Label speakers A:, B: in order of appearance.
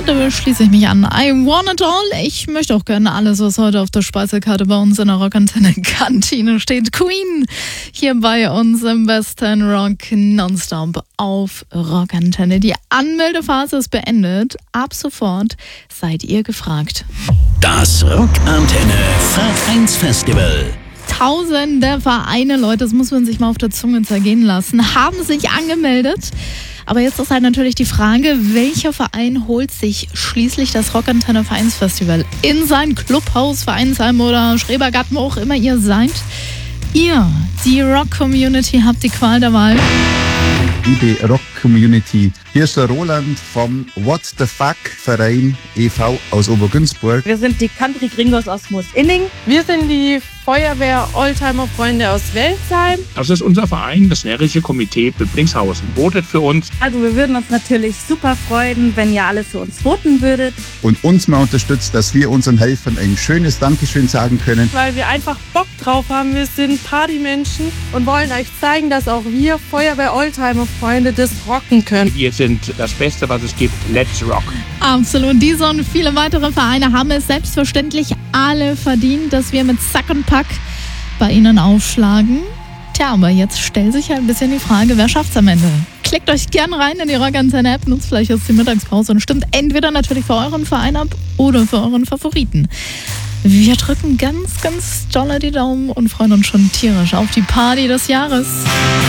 A: da schließe ich mich an. I want it all. Ich möchte auch gerne alles, was heute auf der Speisekarte bei uns in der Rockantenne-Kantine steht. Queen hier bei uns im besten Rock Nonstop auf Rockantenne. Die Anmeldephase ist beendet. Ab sofort seid ihr gefragt.
B: Das Rockantenne Vereinsfestival.
A: Tausende Vereine, Leute, das muss man sich mal auf der Zunge zergehen lassen, haben sich angemeldet. Aber jetzt ist halt natürlich die Frage, welcher Verein holt sich schließlich das Rockantenne Vereinsfestival in sein Clubhaus, Vereinsheim oder Schrebergarten, wo auch immer ihr seid. Ihr, die Rock-Community, habt die Qual der Wahl.
C: Liebe Rock-Community, hier ist der Roland vom What the Fuck Verein e.V. aus Obergünzburg.
D: Wir sind die Country Gringos aus Moosinning.
E: Wir sind die Feuerwehr Oldtimer Freunde aus Welzheim.
F: Das ist unser Verein, das Närrische Komitee Böblingshausen. Votet für uns.
D: Also wir würden uns natürlich super freuen, wenn ihr alle für uns voten würdet.
C: Und uns mal unterstützt, dass wir unseren Helfern ein schönes Dankeschön sagen können.
E: Weil wir einfach Bock drauf haben. Wir sind Partymenschen und wollen euch zeigen, dass auch wir Feuerwehr Oldtimer Freunde das rocken können.
F: Wir sind das Beste, was es gibt. Let's rock.
A: Absolut. Diese und viele weitere Vereine haben es selbstverständlich alle verdient, dass wir mit Sack und Pack bei ihnen aufschlagen. Tja, aber jetzt stellt sich halt ein bisschen die Frage, wer schafft's am Ende? Klickt euch gern rein in die Rockantenne-App, nutzt vielleicht jetzt die Mittagspause und stimmt entweder natürlich für euren Verein ab oder für euren Favoriten. Wir drücken ganz, ganz doll die Daumen und freuen uns schon tierisch auf die Party des Jahres.